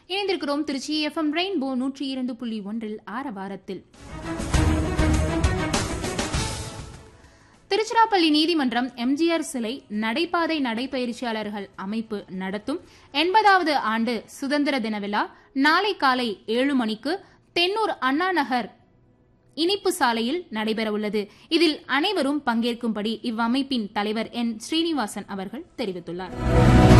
இணைந்திருக்கிறோம் Trichy FM rainbow 102.1 ஆரவாரத்தில். Tiruchirappalli நீதிமன்றம் எம்ஜிஆர் சிலை நடைபாதை நடைபயிற்சியாளர்கள் அமைப்பு நடத்தும் 80வது ஆண்டு சுதந்திர தின விழா நாளை காலை 7 மணிக்கு தென்னூர் அண்ணா நகர் இனிப்பு சாலையில் நடைபெறவுள்ளது. இதில் அனைவரும் பங்கேற்கும்படி இவ்வமைப்பின் தலைவர் N. ஸ்ரீனிவாசன் அவர்கள் தெரிவித்துள்ளார்.